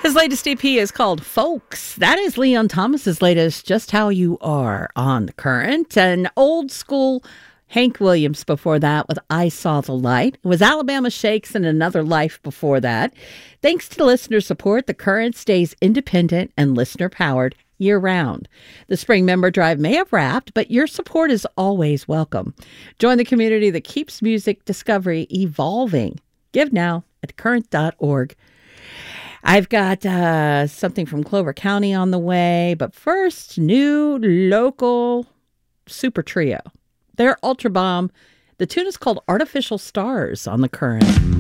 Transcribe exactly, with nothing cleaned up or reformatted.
His latest E P is called Folks. That is Leon Thomas's latest, Just How You Are, on The Current. And old school Hank Williams before that with I Saw the Light. It was Alabama Shakes and Another Life before that. Thanks to listener support, The Current stays independent and listener-powered year-round. The Spring Member Drive may have wrapped, but your support is always welcome. Join the community that keeps music discovery evolving. Give now at current dot org. I've got uh, something from Clover County on the way, but first, new local super trio. They're Ultra Bomb. The tune is called Artificial Stars on The Current.